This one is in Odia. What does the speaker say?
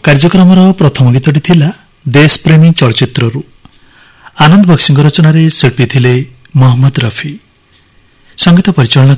କାର୍ଯ୍ୟକ୍ରମର ପ୍ରଥମ ଗୀତଟି ଥିଲା ଦେଶପ୍ରେମୀ ଚଳଚ୍ଚିତ୍ରରୁ। ଆନନ୍ଦ ବକ୍ସିଙ୍କ ରଚନାରେ ଶିଳ୍ପୀ ଥିଲେ ମହମ୍ମଦ ରଫି। ସଙ୍ଗୀତ ପରିଚାଳନା